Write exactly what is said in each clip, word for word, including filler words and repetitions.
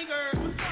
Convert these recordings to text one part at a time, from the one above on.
Tiger.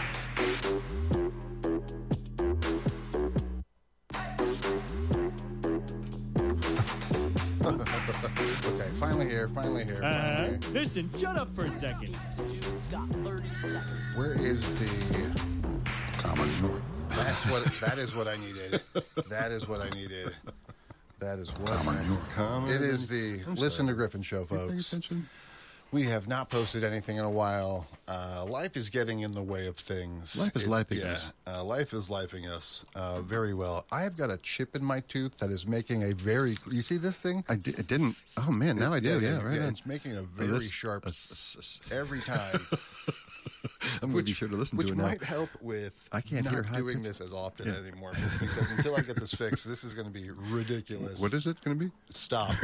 Okay, finally here, finally here. Uh, Finally here. listen, shut up for a second. Where is the... Commodore. That's what. That is what I needed. That is what I needed. That is what. Commodore. It is the I'm Listen sorry. to Griffin show, Paying folks. attention. We have not posted anything in a while. Uh, life is getting in the way of things. Life is lifing yeah, us. Uh, life is lifing us uh, very well. I have got a chip in my tooth that is making a very. You see this thing? I, di- I didn't. Oh man, now I do. Yeah, right. on. It's making a very This- sharp uh, s- s- s- every time. I'm going to be sure to listen which to it now. might help with I can't not hear high doing pitch- this as often Yeah. anymore. Because until I get this fixed, this is going to be ridiculous. What is it going to be? Stop.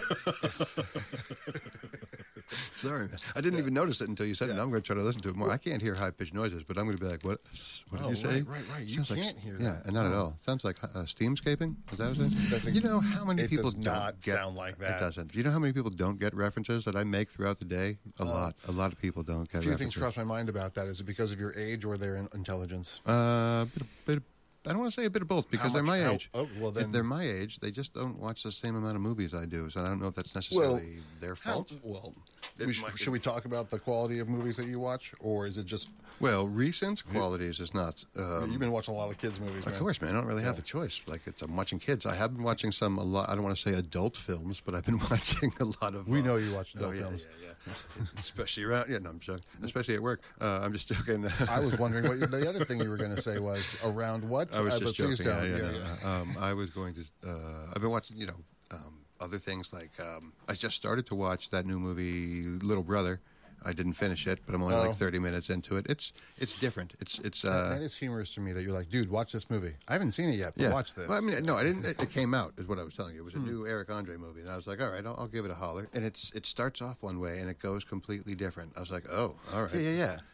Sorry, I didn't even notice it until you said it. Yeah. Now I'm going to try to listen to it more. I can't hear high pitched noises, but I'm going to be like, "What? What did Oh, you say?" right, right, right. You Sounds like can't s- hear Yeah, that. and not at Oh. all. Sounds like uh, steamscaping. Is that what it is? That's ex- You know how many it people does don't not get, sound like that. It doesn't. Do you know how many people don't get references that I make throughout the day? A lot. A lot of people don't get A few references. things cross my mind about that. Is it because of your age or their in- intelligence? Uh, bit, of- bit, of- I don't want to say a bit of both because How they're much- my how- age. oh, well, If then- they're my age, they just don't watch the same amount of movies I do. So I don't know if that's necessarily their How- fault. well, It we sh- might be. should we talk about the quality of movies that you watch, or is it just Well, recent qualities is not. Um, you've been watching a lot of kids' movies? Of man. course, man. I don't really have a choice. Like, it's I'm watching kids. I have been watching some a lot. I don't want to say adult films, but I've been watching a lot of. We uh, know you watch adult oh, yeah, films. Yeah, yeah, Especially around. Yeah, no, I'm joking. Especially at work. Uh, I'm just joking. I was wondering what you, the other thing you were going to say was around what? I was Uh, just but please joking. Yeah, don't. yeah, Yeah, yeah. yeah. Um, I was going to. Uh, I've been watching. You know, um, other things like um, I just started to watch that new movie, Little Brother. I didn't finish it, but I'm only Oh. like thirty minutes into it. It's it's different. It's it's. That- Uh, that is humorous to me that you're like, dude, watch this movie. I haven't seen it yet, but watch this. Well, I mean, no, I didn't. It, it came out, is what I was telling you. It was a new Eric Andre movie, and I was like, all right, I'll, I'll give it a holler. And it's it starts off one way, and it goes completely different. I was like, oh, all right. yeah, yeah, yeah.